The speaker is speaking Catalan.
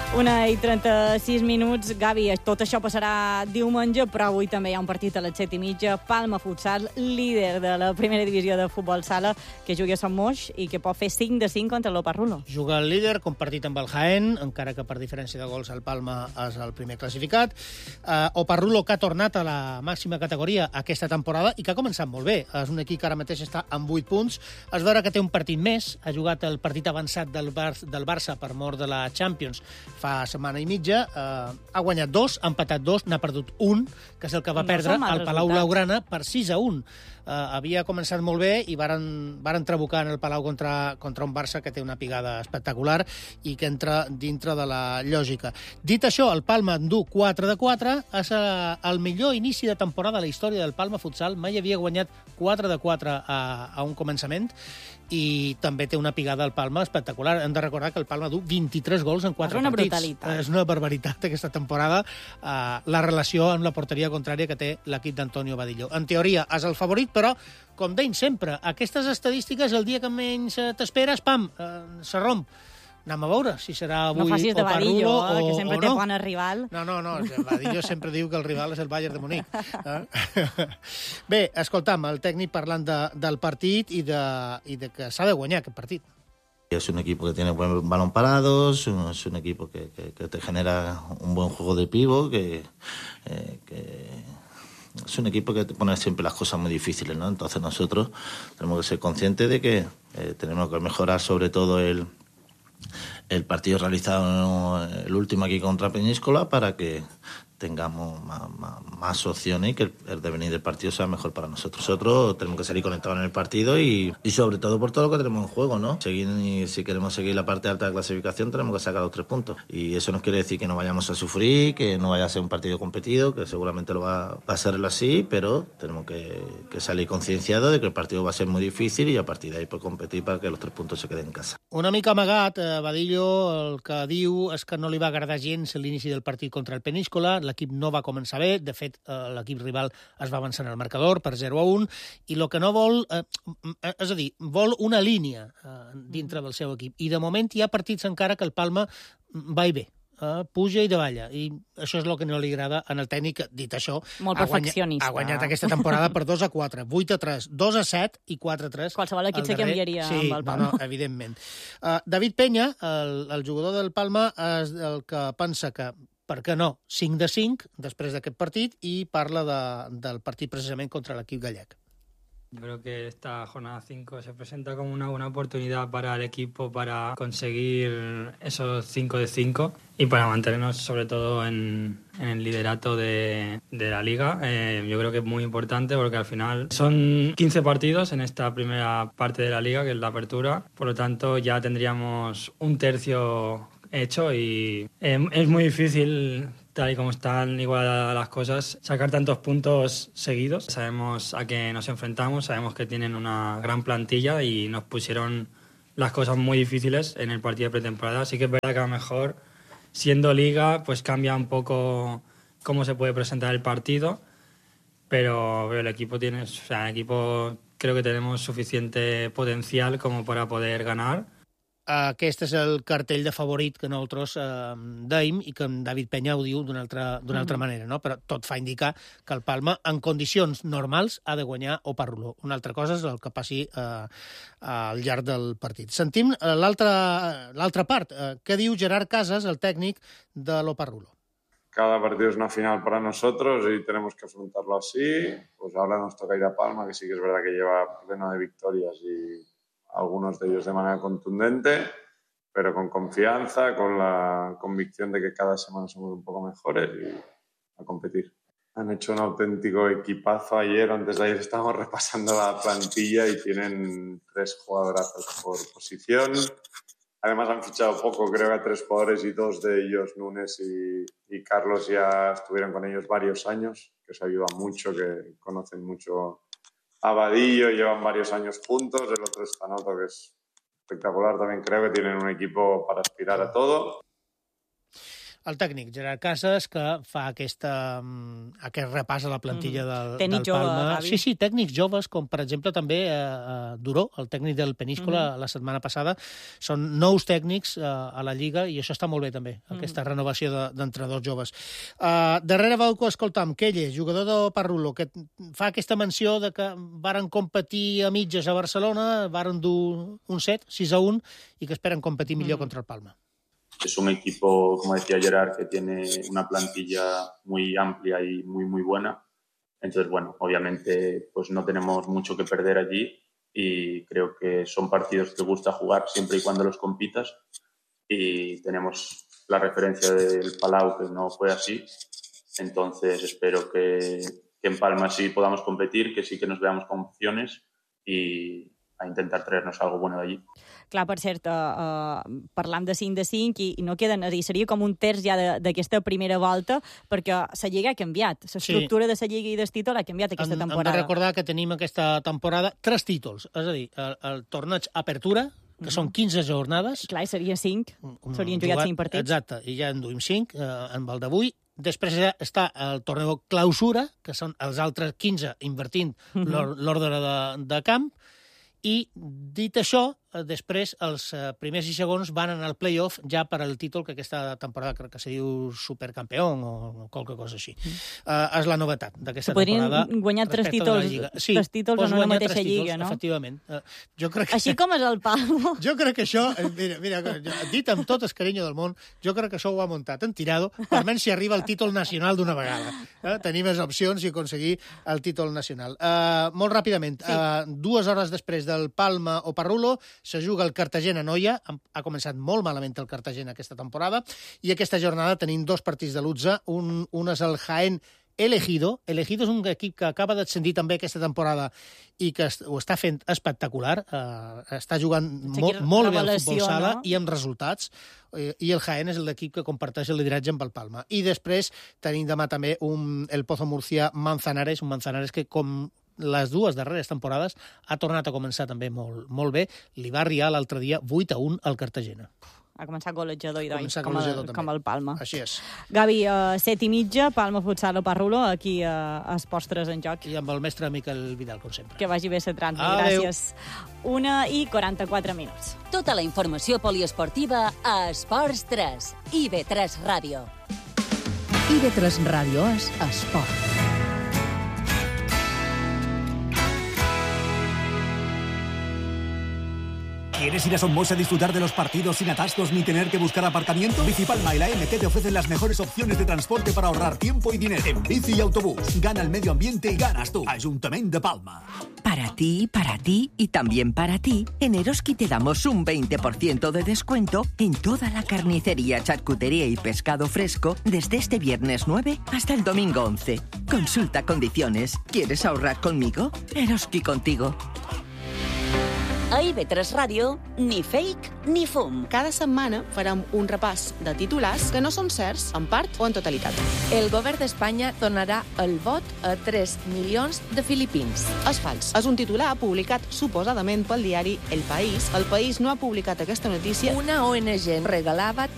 1:36. Gavi, tot això passarà diumenge, però avui també hi ha un partit a les 7:30. Palma Futsal, líder de la primera divisió de futbol sala, que juga a Sant Moix i que pot fer 5-5 contra l'Oparrulo. Juga el líder, compartit amb el Jaén, encara que per diferència de gols el Palma és el primer classificat. Oparrulo, que ha tornat a la màxima categoria aquesta temporada i que ha començat molt bé. És un equip que ara mateix està amb 8 punts. Es veurà que té un partit més. Ha jugat el partit avançat del Barça per mort de la Champions fa setmana i mitja. Ha guanyat 2, ha empatat 2, n'ha perdut 1, que és el que va perdre al Palau Blaugrana per 6-1. Havia començat molt bé i varen trabucar en el Palau contra un Barça que té una pigada espectacular i que entra dintre de la lògica. Dit això, el Palma endú 4-4, és el millor inici de temporada a la història del Palma Futsal. Mai havia guanyat 4-4 a un començament i també té una pigada al Palma espectacular. Hem de recordar que el Palma du 23 gols en 4 partits. Brutalitat. És una barbaritat aquesta temporada, la relació amb la porteria contrària que té l'equip d'Antonio Vadillo. En teoria és el favorit, però, com deim sempre, aquestes estadístiques, el dia que menys t'esperes, pam, se romp. Anem a veure si serà avui no facis de Vadillo, o que sempre té bon rival. No, Vadillo sempre diu que el rival és el Bayern de Munic. Bé, escolta'm, el tècnic parlant del partit i de que s'ha de guanyar aquest partit. Es un equipo que tiene buen balón parado, es un equipo que te genera un buen juego de pívot, que es un equipo que te pone siempre las cosas muy difíciles, ¿no? Entonces nosotros tenemos que ser conscientes de que tenemos que mejorar sobre todo el partido realizado, el último aquí contra Peñíscola, para que tengamos más opciones y que el devenir del partido sea mejor para nosotros. Nosotros tenemos que salir conectados en el partido y sobre todo por todo lo que tenemos en juego, ¿no? Si queremos seguir la parte alta de la clasificación, tenemos que sacar los 3 puntos. Y eso no quiere decir que no vayamos a sufrir, que no vaya a ser un partido competido, que seguramente lo va a ser así, pero tenemos que salir concienciados de que el partido va a ser muy difícil y a partir de ahí pues competir para que los 3 puntos se queden en casa. Una mica amagat, Vadillo el que diu és que no li va agradar gens l'inici del partit contra el Peníscola. L'equip no va començar bé, de fet l'equip rival es va avançar en el marcador per 0-1 i el que no vol, és a dir, vol una línia dintre del seu equip i de moment hi ha partits encara que el Palma va i ve, puja i davalla i això és el que no li agrada en el tècnic. Dit això, molt perfeccionista. Ha guanyat aquesta temporada per 2-4, 8-3, 2-7 i 4-3. Qualsevol equip se canviaria amb el Palma. No, evidentment. David Peña, el jugador del Palma, és el que pensa que per què no, 5-5 després d'aquest partit i parla del partit precisament contra l'equip gallec. Yo creo que esta jornada 5 se presenta como una buena oportunidad para el equipo para conseguir esos 5 de 5 y para mantenernos sobre todo en el liderato de la liga. Yo creo que es muy importante porque al final son 15 partidos en esta primera parte de la liga, que es la apertura. Por lo tanto, ya tendríamos un tercio hecho y es muy difícil, tal y como están igualadas las cosas, sacar tantos puntos seguidos. Sabemos a qué nos enfrentamos, sabemos que tienen una gran plantilla y nos pusieron las cosas muy difíciles en el partido de pretemporada. Así que es verdad que a lo mejor, siendo liga, pues cambia un poco cómo se puede presentar el partido, pero el equipo creo que tenemos suficiente potencial como para poder ganar. Aquest és el cartell de favorit que nosaltres deim i que en David Peña ho diu d'una altra manera, no? Però tot fa indicar que el Palma, en condicions normals, ha de guanyar Oparrulo. Una altra cosa és el que passi al llarg del partit. Sentim l'altra part. Què diu Gerard Casas, el tècnic de l'Oparrulo? Cada partido es una final para nosotros y tenemos que afrontarlo así. Pues ahora nos toca ir a Palma, que sí que es verdad que lleva pleno de victorias y algunos de ellos de manera contundente, pero con confianza, con la convicción de que cada semana somos un poco mejores y a competir. Han hecho un auténtico equipazo ayer. Antes de ayer estábamos repasando la plantilla y tienen 3 jugadoras por posición. Además han fichado poco, creo que a 3 jugadores y 2 de ellos, Núñez y Carlos, ya estuvieron con ellos varios años, que os ayuda mucho, que conocen mucho a Vadillo, llevan varios años juntos. El otro es Tanoto, que es espectacular también. Creo que tienen un equipo para aspirar a todo. El tècnic, Gerard Casas, que fa aquest repàs a la plantilla del Palma. Sí, tècnics joves, com per exemple també Duró, el tècnic del Peníscola, la setmana passada. Són nous tècnics a la Lliga i això està molt bé també, aquesta renovació d'entrenadors joves. Darrere veu que escoltam Kelles, jugador de Parrulo, que fa aquesta menció de que varen competir a mitges a Barcelona, varen dur un 6-1, i que esperen competir millor contra el Palma. Es un equipo, como decía Gerard, que tiene una plantilla muy amplia y muy, muy buena. Entonces, bueno, obviamente pues no tenemos mucho que perder allí y creo que son partidos que gusta jugar siempre y cuando los compitas. Y tenemos la referencia del Palau, que no fue así. Entonces, espero que en Palma sí podamos competir, que sí que nos veamos con opciones y a intentar traernos algo bueno de allí. Clar, per cert, parlam de 5 de 5 i no queden, és a dir, seria com un terç ja d'aquesta primera volta, perquè la Lliga ha canviat. L'estructura de la Lliga i del títol ha canviat aquesta temporada. Hem de recordar que tenim aquesta temporada 3 títols, és a dir, el torneig Apertura, que són 15 jornades. Clar, seria 5, s'haurien jugat 5 partits. Exacte, i ja en duim 5, amb el d'avui. Després està el torneo Clausura, que són els altres 15 invertint l'ordre de camp. I, dit això, després els primers i segons van anar al play-off ja per al títol, que aquesta temporada crec que se diu supercampeón o qualque cosa així. És la novetat d'aquesta temporada. Podrien guanyar 3 títols en una mateixa lliga, no? Efectivament. Així com és el Palma. Jo crec que això, mira, dit amb tot el carinyo del món, jo crec que això ho ha muntat en tirado, almenys si arriba el títol nacional d'una vegada. Tenir més opcions i aconseguir el títol nacional. Molt ràpidament, 2 hores després del Palma o Parrulo, se juga el Cartagena-Noia, ha començat molt malament el Cartagena aquesta temporada, i aquesta jornada tenim 2 partits de l'11, un és el Jaén Elegido. Elegido és un equip que acaba d'ascendir també aquesta temporada i que ho està fent espectacular, està jugant molt bé al futbol sala i amb resultats, i el Jaén és l'equip que comparteix el lideratge amb el Palma. I després tenim demà també el Pozo Murcia Manzanares, un Manzanares que com les 2 darreres temporades ha tornat a començar també molt bé. Li va arriar l'altre dia 8-1 al Cartagena. Ha començat golejador, com el Palma. Així és. Gavi, 7:30, Palma Futsal o Parrulo, aquí a Postres en Joc. I amb el mestre Miquel Vidal, com sempre. Que vagi bé la trànsita. Gràcies. 1:44. Tota la informació poliesportiva a Esports 3. IB3 Ràdio. IB3 Ràdio és esport. ¿Quieres ir a Somos a disfrutar de los partidos sin atascos ni tener que buscar aparcamiento? Bicipalma y la MT te ofrecen las mejores opciones de transporte para ahorrar tiempo y dinero. En bici y autobús, gana el medio ambiente y ganas tú. Ayuntamiento de Palma. Para ti y también para ti, en Eroski te damos un 20% de descuento en toda la carnicería, charcutería y pescado fresco desde este viernes 9 hasta el domingo 11. Consulta condiciones. ¿Quieres ahorrar conmigo? Eroski contigo. A IB3 Ràdio, ni fake ni fum. Cada setmana farem un repàs de titulars que no són certs, en part o en totalitat. El govern d'Espanya donarà el vot a 3 milions de filipins. És fals. És un titular publicat suposadament pel diari El País. El País no ha publicat aquesta notícia. Una ONG regalava